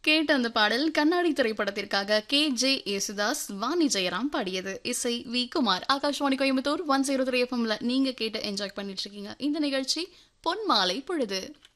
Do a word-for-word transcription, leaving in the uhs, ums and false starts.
கேட்ட அந்த பாடல் கண்ணாடி திரைப்படத்திற்காக கே ஜே யேசுதாஸ் வாணி ஜெயராம் பாடியது. இசை we Kumar. Akashvani Coimbatore one zero three எஃப்எம்ல நீங்க கேட்டு என்ஜாய் பண்ணிட்டு இருக்கீங்க. இந்த நிகழ்ச்சி பொன் மாலை பொழுது.